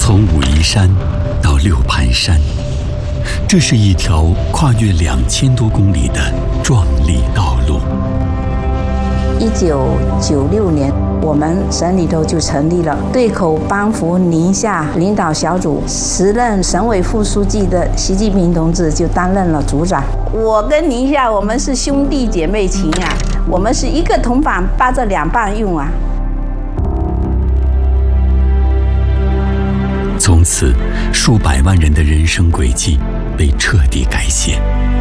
从武夷山到六盘山，这是一条跨越2000多公里的壮丽道路。 1996年，我们省里头就成立了对口帮扶宁夏领导小组，时任省委副书记的习近平同志就担任了组长。我跟宁夏，我们是兄弟姐妹情啊，我们是一个铜板扒着2瓣用啊。 从此，数百万人的人生轨迹被彻底改写。